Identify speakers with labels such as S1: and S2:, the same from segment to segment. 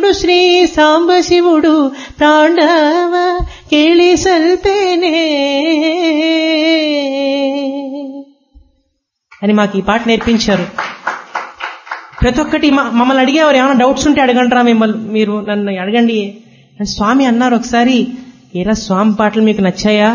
S1: పరమేశ్వరుడు శ్రీ సాంబశివుడు తాండవ కేళి సల్పేనే అని మాకు ఈ పాట నేర్పించారు. ప్రతి ఒక్కటి మమ్మల్ని అడిగేవారు, ఏమైనా డౌట్స్ ఉంటే అడగండిరా, మీరు నన్ను అడగండి. స్వామి అన్నారు ఒకసారి, ఏరా స్వామి పాటలు మీకు నచ్చాయా?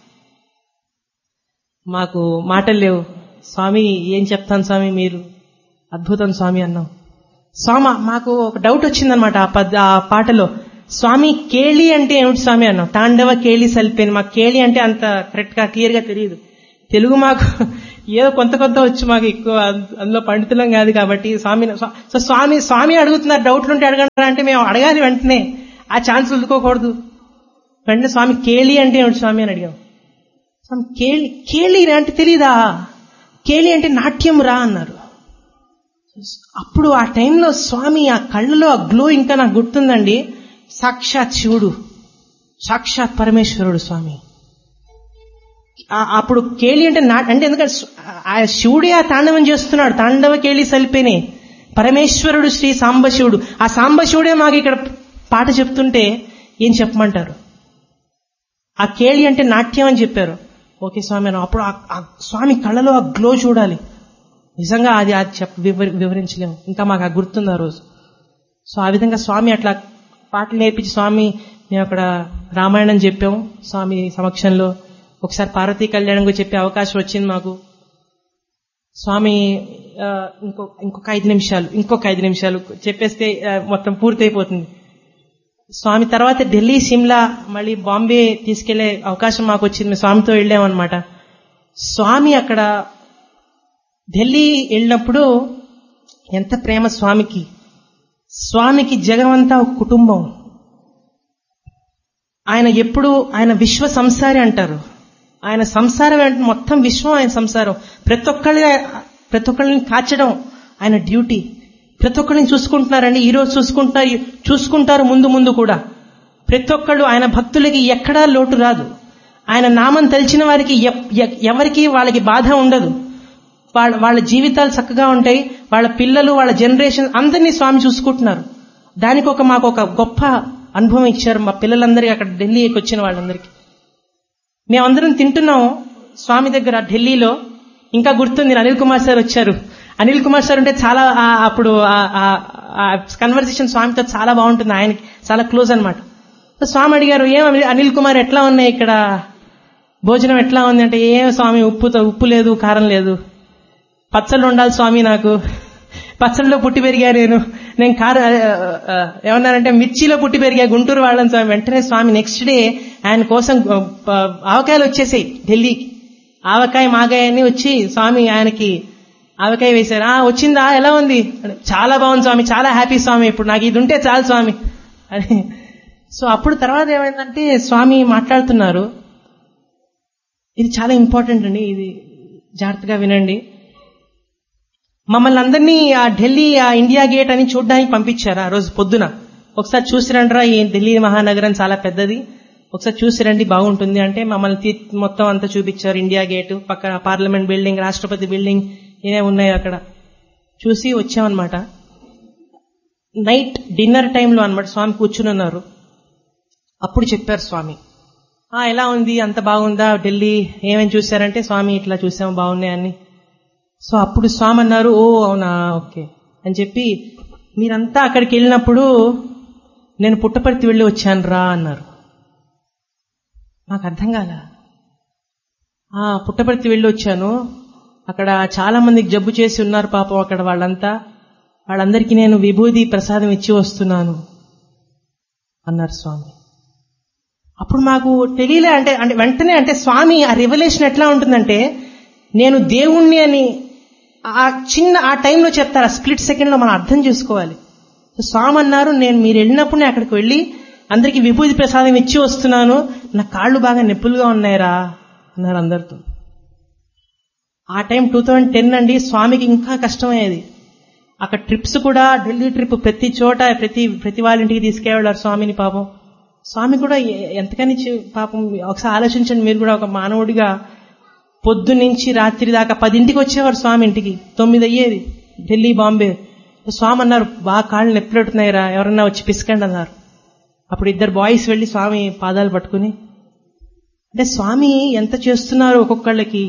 S1: మాకు మాటలు లేవు స్వామి, ఏం చెప్తాను స్వామి, మీరు అద్భుతం స్వామి అన్నాం. స్వామి మాకు ఒక డౌట్ వచ్చిందనమాట ఆ పాటలో. స్వామి కేళి అంటే ఏమిటి స్వామి అన్నాం. తాండవ కేళి సల్పేని. మాకు కేళి అంటే అంత కరెక్ట్ గా క్లియర్ గా తెలియదు. తెలుగు మాకు ఏదో కొంత వచ్చు, మాకు ఎక్కువ అందులో పండితులం కాదు కాబట్టి స్వామి అడుగుతున్నారు, డౌట్లు ఉంటే అడగండి అంటే మేము అడగాలి వెంటనే, ఆ ఛాన్స్ వదులుకోకూడదు. వెంటనే స్వామి కేళి అంటే ఏమిటి స్వామి అని అడిగాం. స్వామి కేళి అంటే తెలీదా? కేళి అంటే నాట్యం రా అన్నారు. అప్పుడు ఆ టైంలో స్వామి ఆ కళ్ళలో ఆ గ్లో ఇంకా నాకు గుర్తుందండి. సాక్షాత్ శివుడు, సాక్షాత్ పరమేశ్వరుడు స్వామి. అప్పుడు కేళి అంటే అంటే ఎందుకంటే ఆ శివుడే ఆ తాండవం చేస్తున్నాడు. తాండవ కేళి సల్పేనే పరమేశ్వరుడు శ్రీ సాంబశివుడు. ఆ సాంబశివుడే మాకు ఇక్కడ పాట చెప్తుంటే ఏం చెప్పమంటారు? ఆ కేళి అంటే నాట్యం అని చెప్పారు. ఓకే స్వామి. అప్పుడు ఆ స్వామి కళ్ళలో ఆ గ్లో చూడాలి. నిజంగా అది వివరించలేము. ఇంకా మాకు ఆ గుర్తుంది ఆ రోజు. సో ఆ విధంగా స్వామి అట్లా పాటలు నేర్పించి స్వామి మేము అక్కడ రామాయణం చెప్పాము స్వామి సమక్షంలో. ఒకసారి పార్వతీ కళ్యాణం చెప్పే అవకాశం వచ్చింది మాకు. స్వామి ఇంకొక 5 నిమిషాలు చెప్పేస్తే మొత్తం పూర్తయిపోతుంది. స్వామి తర్వాత ఢిల్లీ, సిమ్లా, మళ్ళీ బాంబే తీసుకెళ్లే అవకాశం మాకు వచ్చింది. మేము స్వామితో వెళ్ళామన్నమాట. స్వామి అక్కడ ఢిల్లీ వెళ్ళినప్పుడు ఎంత ప్రేమ స్వామికి. స్వామికి జగమంతా ఒక కుటుంబం. ఆయన విశ్వ సంసారి అంటారు. ఆయన సంసారం అంటే మొత్తం విశ్వం ఆయన సంసారం. ప్రతి ఒక్కళ్ళని కాచడం ఆయన డ్యూటీ. ప్రతి ఒక్కరిని చూసుకుంటున్నారండి. ఈ రోజు చూసుకుంటారు ముందు కూడా. ప్రతి ఒక్కళ్ళు ఆయన భక్తులకి ఎక్కడా లోటు రాదు. ఆయన నామం తలిచిన వారికి ఎవరికి వాళ్ళకి బాధ ఉండదు. వాళ్ళ జీవితాలు చక్కగా ఉంటాయి. వాళ్ళ పిల్లలు, వాళ్ళ జనరేషన్ అందరినీ స్వామి చూసుకుంటున్నారు. దానికి మాకు ఒక గొప్ప అనుభవం ఇచ్చారు మా పిల్లలందరికీ, అక్కడ ఢిల్లీకి వచ్చిన వాళ్ళందరికీ. మేమందరం తింటున్నాం స్వామి దగ్గర ఢిల్లీలో. ఇంకా గుర్తుంది, అనిల్ కుమార్ సార్ వచ్చారు. అనిల్ కుమార్ సార్ అంటే చాలా అప్పుడు కన్వర్సేషన్ స్వామితో చాలా బాగుంటుంది. ఆయనకి చాలా క్లోజ్ అనమాట. స్వామి అడిగారు, ఏం అనిల్ కుమార్ ఎట్లా ఉన్నాయి ఇక్కడ భోజనం ఎట్లా ఉంది అంటే, ఏం స్వామి ఉప్పు లేదు, కారం లేదు, పచ్చళ్ళు ఉండాలి స్వామి, నాకు పచ్చళ్ళలో పుట్టి పెరిగా, నేను కారం ఏమన్నారంటే మిర్చిలో పుట్టి పెరిగా, గుంటూరు వాళ్ళని స్వామి. వెంటనే స్వామి నెక్స్ట్ డే ఆయన కోసం ఆవకాయలు వచ్చేసాయి ఢిల్లీకి. ఆవకాయ మాగాయ అని వచ్చి స్వామి ఆయనకి ఆవకాయ వేశారు. వచ్చిందా, ఎలా ఉంది? చాలా బాగుంది స్వామి, చాలా హ్యాపీ స్వామి, ఇప్పుడు నాకు ఇది ఉంటే చాలు స్వామి అని. సో అప్పుడు తర్వాత ఏమైందంటే స్వామి మాట్లాడుతున్నారు. ఇది చాలా ఇంపార్టెంట్ అండి, ఇది జాగ్రత్తగా వినండి. మమ్మల్ని అందరినీ ఆ ఢిల్లీ ఆ ఇండియా గేట్ అని చూడడానికి పంపించారు ఆ రోజు పొద్దున. ఒకసారి చూసిరండ్రా, ఈ ఢిల్లీ మహానగరం చాలా పెద్దది, ఒకసారి చూసిరండి బాగుంటుంది అంటే మమ్మల్ని మొత్తం అంతా చూపించారు. ఇండియా గేట్ పక్కన పార్లమెంట్ బిల్డింగ్, రాష్ట్రపతి బిల్డింగ్ ఏమే ఉన్నాయి అక్కడ చూసి వచ్చామన్నమాట. నైట్ డిన్నర్ టైంలో అన్నమాట స్వామి కూర్చుని ఉన్నారు. అప్పుడు చెప్పారు స్వామి, ఎలా ఉంది, అంత బాగుందా ఢిల్లీ, ఏమేమి చూశారంటే స్వామి ఇట్లా చూసాము బాగున్నాయని. సో అప్పుడు స్వామి అన్నారు, ఓ అవునా, ఓకే అని చెప్పి, మీరంతా అక్కడికి వెళ్ళినప్పుడు నేను పుట్టపర్తి వెళ్ళి వచ్చాను రా అన్నారు. నాకు అర్థం కాల. పుట్టపర్తి వెళ్ళి వచ్చాను, అక్కడ చాలా మందికి జబ్బు చేసి ఉన్నారు పాపం అక్కడ వాళ్ళందరికీ నేను విభూది ప్రసాదం ఇచ్చి వస్తున్నాను అన్నారు స్వామి. అప్పుడు మాకు తెలియలే. అంటే వెంటనే అంటే స్వామి ఆ రివల్యూషన్ ఎట్లా ఉంటుందంటే, నేను దేవుణ్ణి అని ఆ టైంలో చెప్తారు, ఆ స్ప్లిట్ సెకండ్ లో మనం అర్థం చేసుకోవాలి. స్వామి అన్నారు, మీరు వెళ్ళినప్పుడు నేను అక్కడికి వెళ్ళి అందరికీ విభూతి ప్రసాదం ఇచ్చి వస్తున్నాను, నా కాళ్ళు బాగా నొప్పులుగా ఉన్నాయిరా అన్నారు అందరితో. ఆ టైం 2010 అండి. స్వామికి ఇంకా కష్టమయ్యేది. అక్కడ ట్రిప్స్ కూడా, ఢిల్లీ ట్రిప్ ప్రతి చోట ప్రతి వాళ్ళ ఇంటికి తీసుకెళ్లారు స్వామిని. పాపం స్వామి కూడా ఎంతకని పాపం ఒకసారి ఆలోచించండి మీరు కూడా, ఒక మానవుడిగా పొద్దు నుంచి రాత్రి దాకా 10ంటికి వచ్చేవారు స్వామి ఇంటికి, 9 అయ్యేది ఢిల్లీ బాంబే. స్వామి అన్నారు, బాగా కాళ్ళు నొప్పిపెడుతున్నాయిరా, ఎవరన్నా వచ్చి పిసకండి అన్నారు. అప్పుడు 2 బాయ్స్ వెళ్లి స్వామి పాదాలు పట్టుకుని, అంటే స్వామి ఎంత చేస్తున్నారు ఒక్కొక్కళ్ళకి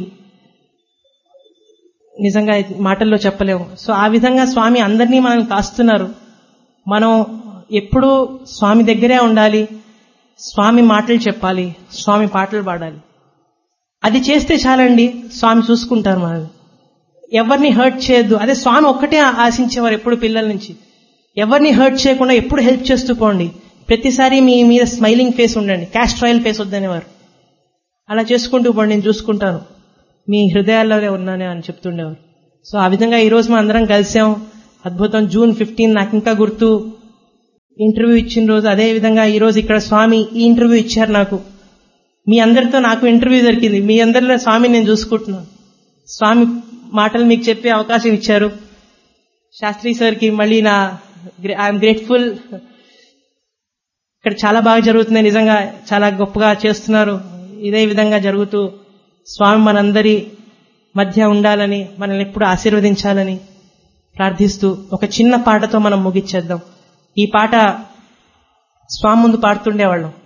S1: నిజంగా మాటల్లో చెప్పలేము. సో ఆ విధంగా స్వామి అందరినీ మనం కాస్తున్నారు. మనం ఎప్పుడూ స్వామి దగ్గరే ఉండాలి, స్వామి మాటలు చెప్పాలి, స్వామి పాటలు పాడాలి. అది చేస్తే చాలండి, స్వామి చూసుకుంటారు మనల్ని. ఎవరిని హర్ట్ చేయొద్దు. అదే స్వామి ఒక్కటే ఆశించేవారు ఎప్పుడు పిల్లల నుంచి. ఎవరిని హర్ట్ చేయకుండా ఎప్పుడు హెల్ప్ చేస్తూ పోండి. ప్రతిసారి మీ మీద స్మైలింగ్ ఫేస్ ఉండండి, క్యాస్టర్ ఆయిల్ ఫేస్ వద్దనేవారు. అలా చేసుకుంటూ పోండి, నేను చూసుకుంటాను, మీ హృదయాల్లోనే ఉన్నానే అని చెప్తుండేవారు. సో ఆ విధంగా ఈరోజు మనం అందరం కలిసాం. అద్భుతం. June 15 నాకు ఇంకా గుర్తు, ఇంటర్వ్యూ ఇచ్చిన రోజు. అదే విధంగా ఈరోజు ఇక్కడ స్వామి ఈ ఇంటర్వ్యూ ఇచ్చారు నాకు. మీ అందరితో నాకు ఇంటర్వ్యూ దొరికింది. మీ అందరిలో స్వామిని నేను చూసుకుంటున్నాను. స్వామి మాటలు మీకు చెప్పే అవకాశం ఇచ్చారు. శాస్త్రి సార్కి మళ్ళీ ఐఎమ్ గ్రేట్ఫుల్. ఇక్కడ చాలా బాగా జరుగుతుంది, నిజంగా చాలా గొప్పగా చేస్తున్నారు. ఇదే విధంగా జరుగుతూ స్వామి మనందరి మధ్య ఉండాలని, మనల్ని ఎప్పుడు ఆశీర్వదించాలని ప్రార్థిస్తూ ఒక చిన్న పాటతో మనం ముగిచ్చేద్దాం. ఈ పాట స్వామి ముందు పాడుతుండేవాళ్ళం.